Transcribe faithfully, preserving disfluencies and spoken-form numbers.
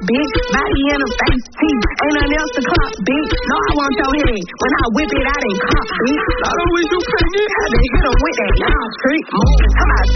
bitch. Body in the face, teeth. Ain't nothing else to clock, bitch. No, I want your head. When I whip it out and cop, bitch. Lord, I wish you pregnant. Had to hit him with that y'all street. Move. Come out